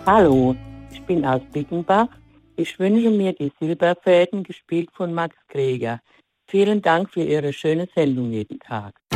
Hallo, ich bin aus Bickenbach. Ich wünsche mir die Silberfäden, gespielt von Max Greger. Vielen Dank für Ihre schöne Sendung jeden Tag.